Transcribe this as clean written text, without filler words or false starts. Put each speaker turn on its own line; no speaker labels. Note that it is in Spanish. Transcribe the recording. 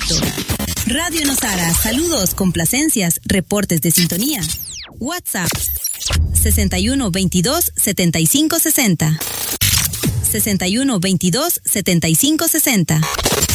éxito. Radio Nosara, saludos, complacencias, reportes de sintonía. WhatsApp 61 22 75 60. 61 22 75 60.